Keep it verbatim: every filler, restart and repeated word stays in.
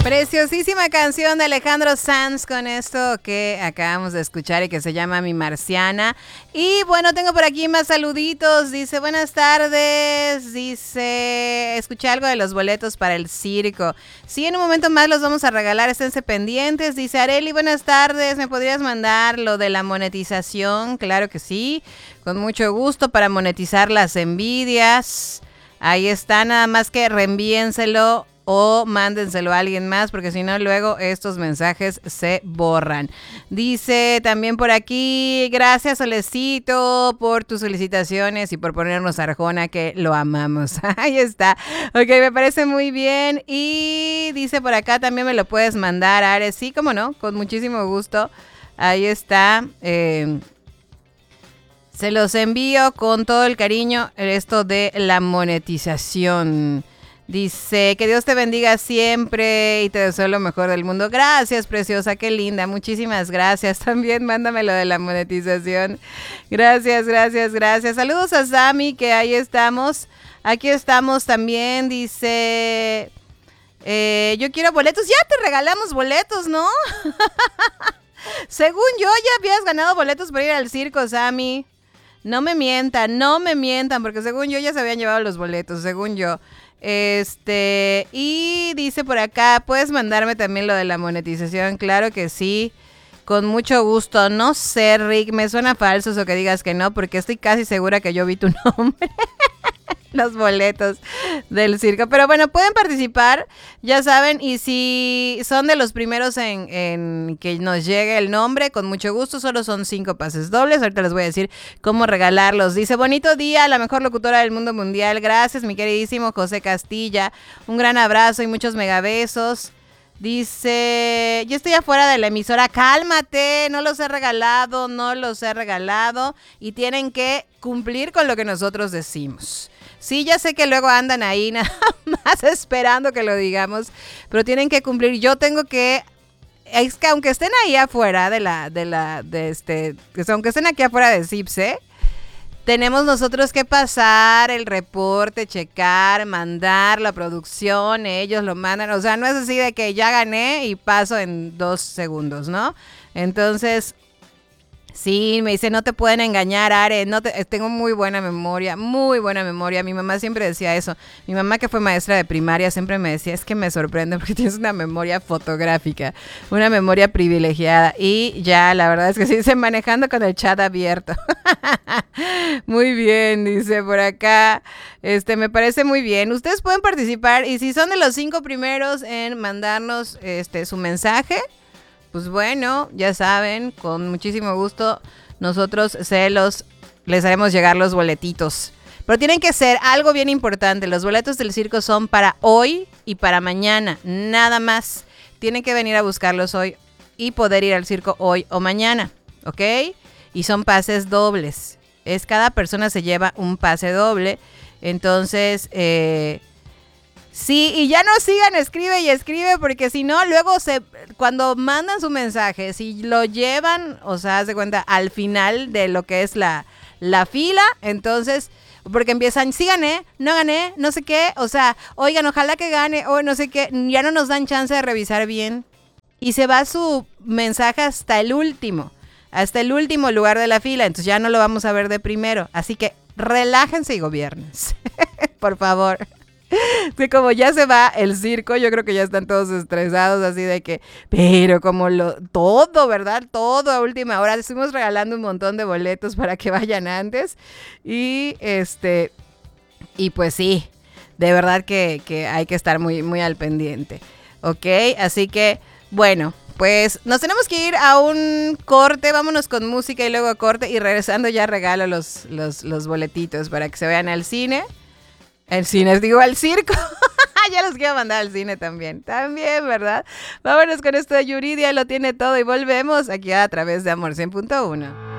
Preciosísima canción de Alejandro Sanz con esto que acabamos de escuchar y que se llama Mi Marciana. Y bueno, tengo por aquí más saluditos. Dice, buenas tardes. Dice, escuché algo de los boletos para el circo. Sí, en un momento más los vamos a regalar, esténse pendientes. Dice Areli, buenas tardes. ¿Me podrías mandar lo de la monetización? Claro que sí, con mucho gusto para monetizar las envidias. Ahí está, nada más que reenvíenselo o mándenselo a alguien más, porque si no luego estos mensajes se borran. Dice también por aquí, gracias Solecito por tus felicitaciones y por ponernos Arjona, que lo amamos. Ahí está. Ok, me parece muy bien. Y dice por acá, también me lo puedes mandar, Ares. Sí, cómo no, con muchísimo gusto. Ahí está. Eh, se los envío con todo el cariño, esto de la monetización. Dice, que Dios te bendiga siempre y te deseo lo mejor del mundo. Gracias, preciosa, qué linda. Muchísimas gracias. También mándame lo de la monetización. Gracias, gracias, gracias. Saludos a Sammy, que ahí estamos. Aquí estamos también. Dice, eh, yo quiero boletos. Ya te regalamos boletos, ¿no? Según yo, ya habías ganado boletos para ir al circo, Sammy. No me mientan, no me mientan, porque según yo ya se habían llevado los boletos, según yo. Este, y dice por acá, ¿puedes mandarme también lo de la monetización? Claro que sí, con mucho gusto. No sé, Rick, me suena falso eso que digas que no, porque estoy casi segura que yo vi tu nombre. Los boletos del circo. Pero bueno, pueden participar, ya saben, y si son de los primeros en, en que nos llegue el nombre, con mucho gusto, solo son cinco pases dobles. Ahorita les voy a decir cómo regalarlos. Dice, bonito día, la mejor locutora del mundo mundial. Gracias, mi queridísimo José Castilla. Un gran abrazo y muchos megabesos. Dice, yo estoy afuera de la emisora, cálmate, no los he regalado, no los he regalado y tienen que cumplir con lo que nosotros decimos. Sí, ya sé que luego andan ahí nada más esperando que lo digamos, pero tienen que cumplir. Yo tengo que, es que aunque estén ahí afuera de la, de la, de este, aunque estén aquí afuera de CIPSE, tenemos nosotros que pasar el reporte, checar, mandar la producción, ellos lo mandan. O sea, no es así de que ya gané y paso en dos segundos, ¿no? Entonces, sí, me dice, no te pueden engañar, Are, no te, tengo muy buena memoria, muy buena memoria. Mi mamá siempre decía eso. Mi mamá, que fue maestra de primaria, siempre me decía, es que me sorprende porque tienes una memoria fotográfica, una memoria privilegiada. Y ya, la verdad es que sí, dice, manejando con el chat abierto. Muy bien, dice por acá. Este, me parece muy bien. Ustedes pueden participar y si son de los cinco primeros en mandarnos este su mensaje, pues bueno, ya saben, con muchísimo gusto nosotros se los, les haremos llegar los boletitos. Pero tienen que ser algo bien importante. Los boletos del circo son para hoy y para mañana, nada más. Tienen que venir a buscarlos hoy y poder ir al circo hoy o mañana, ¿ok? Y son pases dobles. Es cada persona se lleva un pase doble. Entonces, eh... sí, y ya no sigan, escribe y escribe, porque si no, luego se, cuando mandan su mensaje, si lo llevan, o sea, haz de cuenta, al final de lo que es la, la fila, entonces, porque empiezan, sí gané, no gané, no sé qué, o sea, oigan, ojalá que gane, o no sé qué, ya no nos dan chance de revisar bien, y se va su mensaje hasta el último, hasta el último lugar de la fila, entonces ya no lo vamos a ver de primero, así que relájense y gobiernes, por favor. Sí, como ya se va el circo, yo creo que ya están todos estresados, así de que, pero como lo, todo, ¿verdad? Todo a última hora, estuvimos regalando un montón de boletos para que vayan antes, y este, y pues sí, de verdad que, que hay que estar muy, muy al pendiente, ¿ok? Así que, bueno, pues nos tenemos que ir a un corte, vámonos con música y luego a corte, y regresando ya regalo los, los, los boletitos para que se vean al cine. El cine, digo, al circo. Ya los quiero mandar al cine también. También, ¿verdad? Vámonos con esto de Yuridia, lo tiene todo y volvemos aquí a través de Amor cien punto uno.